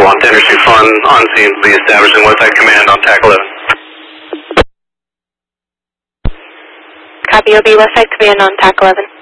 on Tennessee Fun on scene to be established in Westside Command on TAC 11. Copy, OB, Westside Command on TAC 11.